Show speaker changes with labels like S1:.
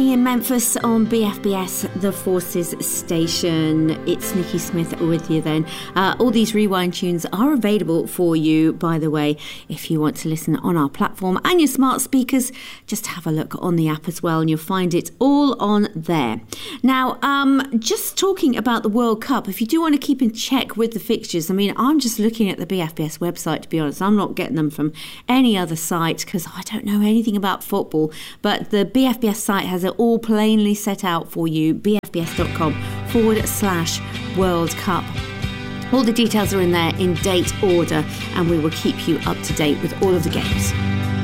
S1: me in Memphis on BFBS, the Forces station. It's Nikki Smith with you then. All these rewind tunes are available for you, by the way, if you want to listen on our platform and your smart speakers. Just have a look on the app as well and you'll find it all on there. Now, just talking about the World Cup, if you do want to keep in check with the fixtures, I mean, I'm just looking at the BFBS website, to be honest. I'm not getting them from any other site because I don't know anything about football, but the BFBS site has it all plainly set out for you, bfbs.com/World Cup. All the details are in there in date order, and we will keep you up to date with all of the games.